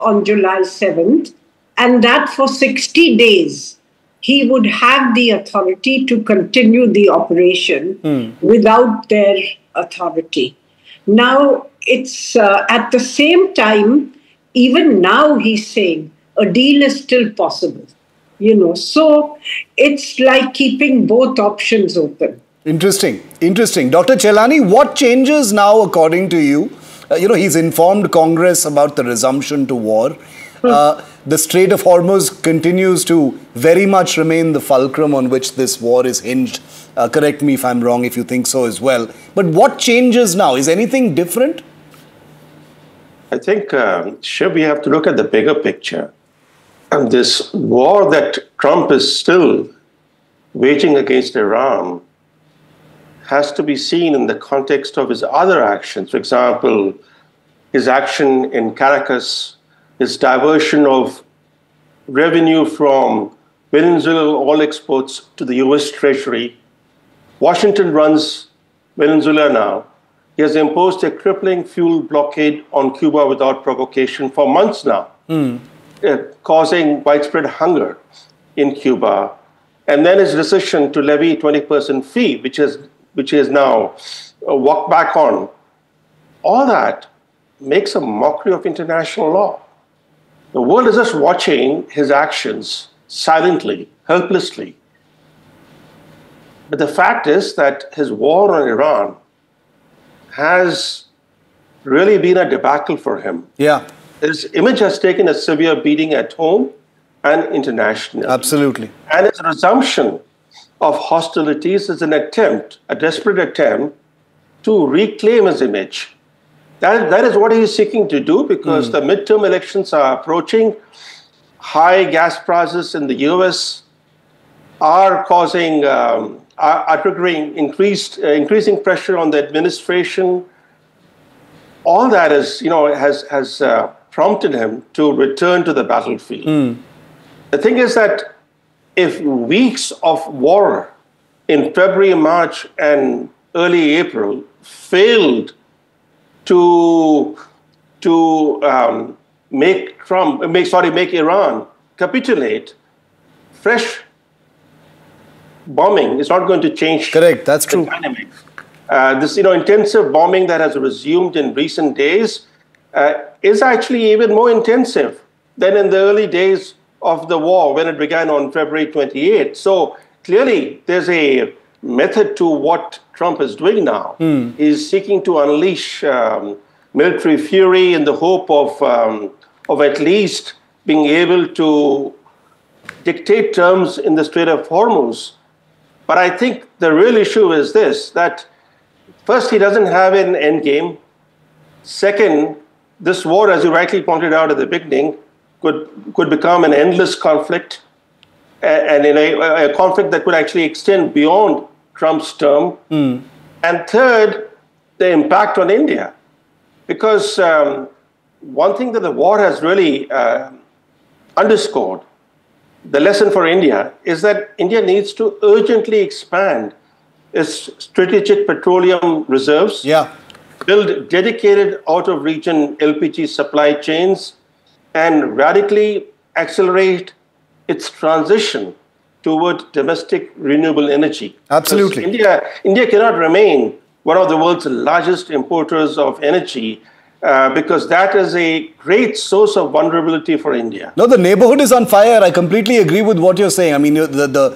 on July 7th, and that for 60 days he would have the authority to continue the operation without their authority. Now, it's at the same time, even now he's saying a deal is still possible. So it's like keeping both options open. Interesting. Dr. Chelani, what changes now according to you? He's informed Congress about the resumption to war. The Strait of Hormuz continues to very much remain the fulcrum on which this war is hinged. Correct me if I'm wrong, if you think so as well. But what changes now? Is anything different? I think, Shiv, we have to look at the bigger picture. And this war that Trump is still waging against Iran has to be seen in the context of his other actions. For example, his action in Caracas, his diversion of revenue from Venezuelan oil exports to the US Treasury. Washington runs Venezuela now. He has imposed a crippling fuel blockade on Cuba without provocation for months now, causing widespread hunger in Cuba. And then his decision to levy 20% fee, which is now walked back on. All that makes a mockery of international law. The world is just watching his actions silently, helplessly. But the fact is that his war on Iran has really been a debacle for him. Yeah. His image has taken a severe beating at home and internationally. Absolutely. And his resumption of hostilities is an attempt, a desperate attempt, to reclaim his image. That is what he is seeking to do, because the midterm elections are approaching. High gas prices in the US are causing, are triggering increasing pressure on the administration. All that is, has prompted him to return to the battlefield. The thing is that if weeks of war in February, March, and early April failed to make Iran capitulate, fresh bombing is not going to change. Correct, that's true. Dynamics. This intensive bombing that has resumed in recent days is actually even more intensive than in the early days of the war when it began on February 28th. So clearly there's a method to what Trump is doing now. He's seeking to unleash military fury in the hope of at least being able to dictate terms in the Strait of Hormuz. But I think the real issue is this, that first, he doesn't have an end game. Second, this war, as you rightly pointed out at the beginning, could become an endless conflict, and in a conflict that could actually extend beyond Trump's term. And third, the impact on India. Because one thing that the war has really underscored, the lesson for India, is that India needs to urgently expand its strategic petroleum reserves, build dedicated out-of-region LPG supply chains, and radically accelerate its transition toward domestic renewable energy. Absolutely. India cannot remain one of the world's largest importers of energy because that is a great source of vulnerability for India. No, the neighborhood is on fire. I completely agree with what you're saying. I mean, the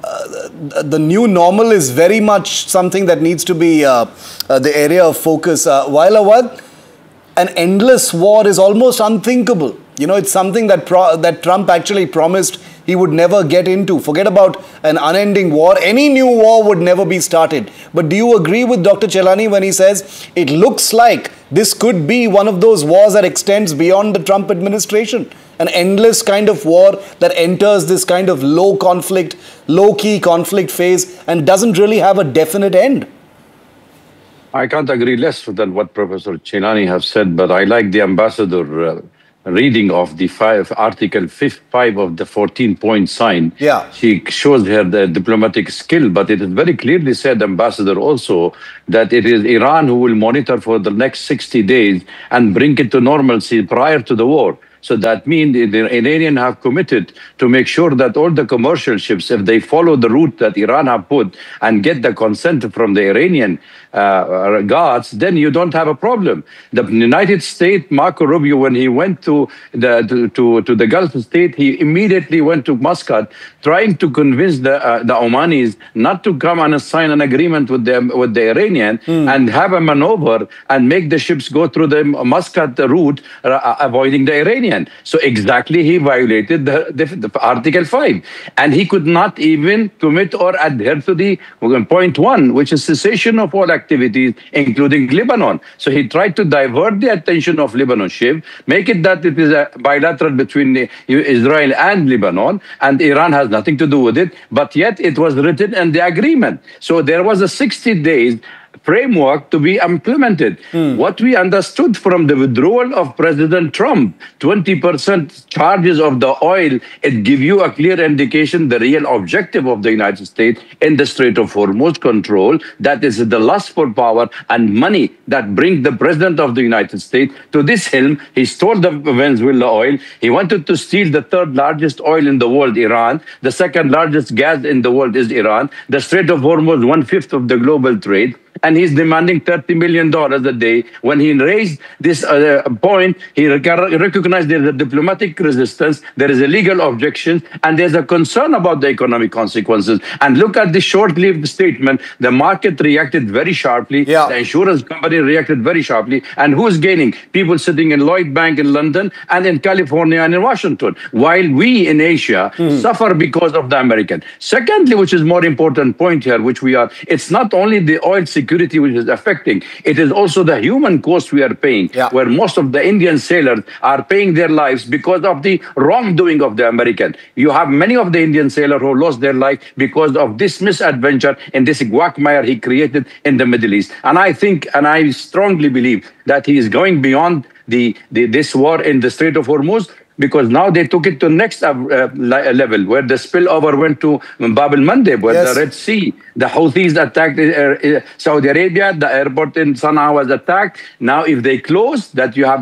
new normal is very much something that needs to be the area of focus. While Awad, an endless war is almost unthinkable. It's something that that Trump actually promised he would never get into. Forget about an unending war. Any new war would never be started. But do you agree with Dr. Chelani when he says it looks like this could be one of those wars that extends beyond the Trump administration? An endless kind of war that enters this kind of low-key conflict phase and doesn't really have a definite end. I can't agree less than what Professor Chelani has said, but I like the ambassador reading of the Article 5 of the 14-point sign. Yeah. She shows her the diplomatic skill, but it is very clearly said, Ambassador, also, that it is Iran who will monitor for the next 60 days and bring it to normalcy prior to the war. So that means the Iranians have committed to make sure that all the commercial ships, if they follow the route that Iran have put and get the consent from the Iranian guards, then you don't have a problem. The United States, Marco Rubio, when he went to the Gulf state, he immediately went to Muscat, trying to convince the Omanis not to come and sign an agreement with the Iranian and have a maneuver and make the ships go through the Muscat route, avoiding the Iranian. So exactly, he violated the Article 5, and he could not even commit or adhere to the point 1, which is cessation of all activities, including Lebanon. So he tried to divert the attention of Lebanon ship, make it that it is a bilateral between Israel and Lebanon, and Iran has nothing to do with it, but yet it was written in the agreement. So there was a 60 days framework to be implemented. What we understood from the withdrawal of President Trump, 20% charges of the oil, it gives you a clear indication the real objective of the United States in the Strait of Hormuz control, that is the lust for power and money that brings the President of the United States to this helm. He stole the Venezuela oil. He wanted to steal the third largest oil in the world, Iran. The second largest gas in the world is Iran. The Strait of Hormuz, 1/5 of the global trade. And he's demanding $30 million a day. When he raised this point, he recognized there's a diplomatic resistance, there is a legal objection, and there's a concern about the economic consequences. And look at the short-lived statement. The market reacted very sharply. Yeah. The insurance company reacted very sharply. And who's gaining? People sitting in Lloyd Bank in London and in California and in Washington, while we in Asia suffer because of the American. Secondly, which is more important point here, which we are, it's not only the oil security which is affecting, it is also the human cost we are paying, where most of the Indian sailors are paying their lives because of the wrongdoing of the American. You have many of the Indian sailors who lost their life because of this misadventure and this quagmire he created in the Middle East. And I think, and I strongly believe that he is going beyond this war in the Strait of Hormuz, because now they took it to the next level, where the spillover went to Bab el-Mandeb, where the Red Sea, the Houthis attacked Saudi Arabia, the airport in Sana'a was attacked. Now if they close, that you have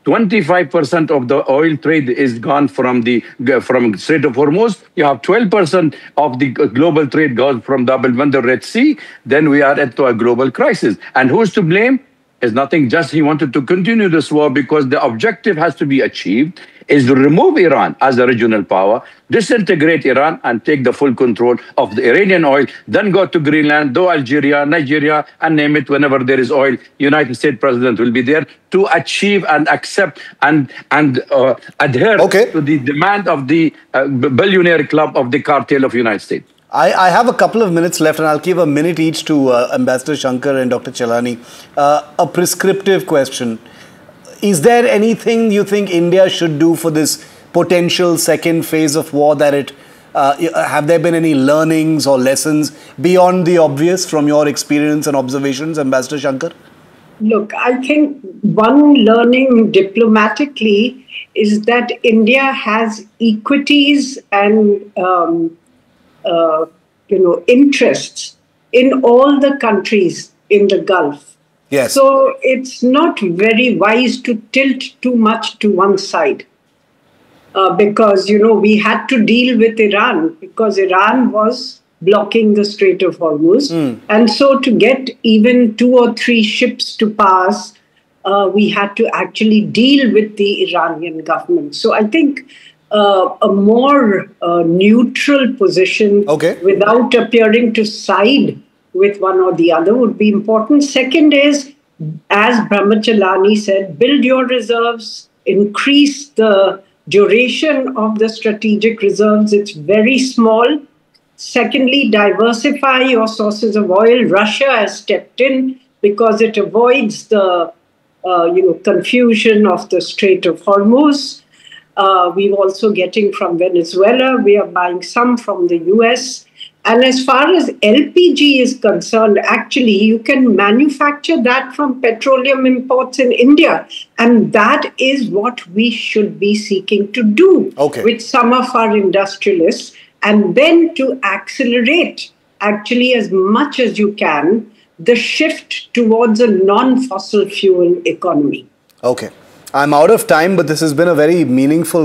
25% of the oil trade is gone from Strait of Hormuz. You have 12% of the global trade goes from Bab el-Mandeb, Red Sea. Then we are at a global crisis. And who's to blame? Is nothing, just he wanted to continue this war because the objective has to be achieved is to remove Iran as a regional power, disintegrate Iran and take the full control of the Iranian oil, then go to Greenland, do Algeria, Nigeria, and name it. Whenever there is oil, United States president will be there to achieve and accept and adhere to the demand of the billionaire club of the cartel of United States. I have a couple of minutes left, and I'll give a minute each to Ambassador Shankar and Dr. Chelani. A prescriptive question. Is there anything you think India should do for this potential second phase of war? Have there been any learnings or lessons beyond the obvious from your experience and observations, Ambassador Shankar? Look, I think one learning diplomatically is that India has equities and interests in all the countries in the Gulf. Yes. So it's not very wise to tilt too much to one side because, we had to deal with Iran because Iran was blocking the Strait of Hormuz. And so to get even 2 or 3 ships to pass, we had to actually deal with the Iranian government. So I think a more neutral position without appearing to side with one or the other would be important. Second is, as Brahmachalani said, build your reserves, increase the duration of the strategic reserves. It's very small. Secondly, diversify your sources of oil. Russia has stepped in because it avoids the confusion of the Strait of Hormuz. We're also getting from Venezuela. We are buying some from the US. And as far as LPG is concerned, actually, you can manufacture that from petroleum imports in India. And that is what we should be seeking to do with some of our industrialists. And then to accelerate, actually, as much as you can, the shift towards a non-fossil fuel economy. Okay. I'm out of time, but this has been a very meaningful